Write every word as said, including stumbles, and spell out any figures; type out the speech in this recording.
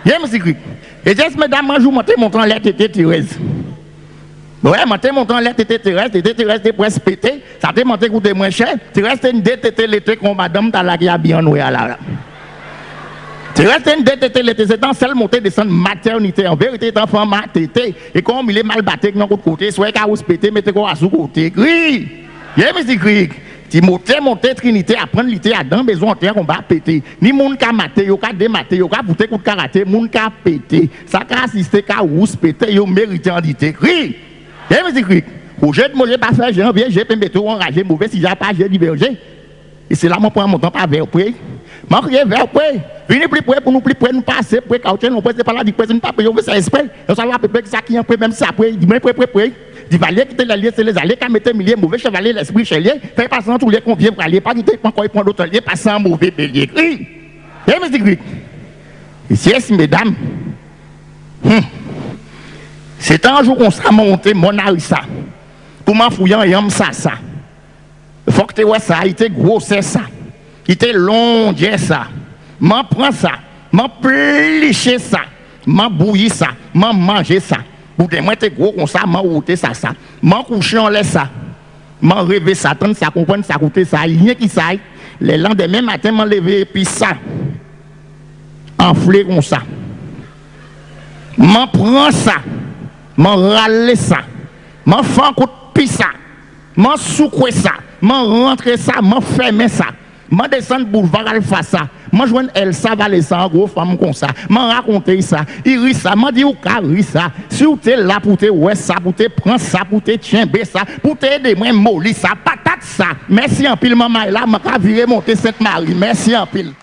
Bien, monsieur Cric. Et j'ai mesdames, moi, je monte mon temps, l'air était Thérèse. Ouais, monte mon temps, l'air était Thérèse, était Thérèse, était presque pété. Ça t'a monté coûter moins cher. Thérèse, c'était une dette, l'été, comme madame, t'as la qui a bien noué à la. Thérèse, c'était une dette, l'été, c'est dans seule montée, descendre maternité. En vérité, c'est enfant maternité. Et comme il est mal battu, non, côté, soit qu'il a pété, mettez quoi à sous côté. Cric. Bien, monsieur Cric. Si monter, monter, Trinité, apprendre l'ité à dans besoin de terre, on va péter. Ni moun ka maté, yo ka dématé, yo ka pouté coup de karaté, moun ka pété. Ça ka assisté, ka rousse pété, yo mérité en dité. Cri! Eh, monsieur Cric, au jeu de manger, pas faire, j'ai envie, j'ai pas mettre enragé, mauvais, si j'ai pas, j'ai divergé. Et c'est là, mon point, mon temps, pas vers près. Mon crier vers près. Venez plus près pour nous plus près, nous passer, près, cautier, nous près, c'est pas là, dit près, nous pas près, on veut ça esprit. On s'en va à peu près, ça qui est près, même ça près, dit, mais près, près, près. Dit valier qui te l'allié, c'est les alliés qui mettent milliers, mauvais chevalier, l'esprit chevalier, fait passer tous les conviens pour aller, pas quitter, pas encore prendre l'autre allié, passer un mauvais bélier. Cri! Eh, monsieur Cric. Ici, mesdames, hum. c'est un jour qu'on sera monté, mon arissa, pour m'en fouiller en yam ça, ça. Il faut que tu vois ça, il était gros, c'est ça. Il était long, c'est ça. M'en prends ça, m'en plicher ça, m'en bouillir ça, m'en manger ça. Pour te moi, t'es gros comme ça, m'en router ça, ça. M'en coucher en laisse ça. M'en rêver ça, tant ça, comprendre ça, coûter ça. Rien qui ça. Les lendemains matin, m'en lever, puis ça. Enflé comme ça. M'en prends ça. M'en râler ça. M'en fais un coup de pis ça. M'en soucouer ça. M'en rentrer ça. M'en fermer ça. M'en descendre boulevard Alpha ça. M'en joindre Elsa Valessa en gros femme comme ça. M'en raconter ça. Il rit ça. M'en dit ou rit ça. Si vous êtes là pour te ouais ça, pour te prendre ça, pour te tiens ça, pour te aider moi molli ça, patate ça. Merci en pile maman là, m'a virer monter Sainte Marie. Merci en pile.